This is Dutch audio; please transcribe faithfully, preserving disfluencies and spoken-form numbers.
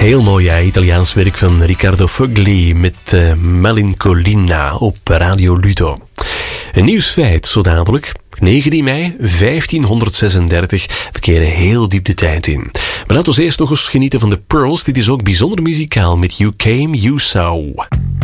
Heel mooi, ja, Italiaans werk van Riccardo Fogli met uh, Malincolina op Radio Ludo. Een nieuwsfeit zo dadelijk. negentien mei vijftienhonderdzesendertig. We keren heel diep de tijd in. Maar laten we eerst nog eens genieten van de Pearls. Dit is ook bijzonder muzikaal met You Came, You Saw.